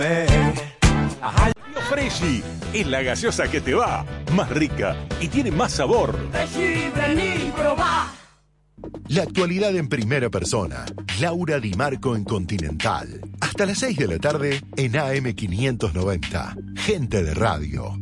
Freshy es la gaseosa que te va, más rica y tiene más sabor. Freshy, vení, probá. La actualidad en primera persona. Laura Di Marco en Continental. Hasta las 6 de la tarde en AM 590. Gente de radio.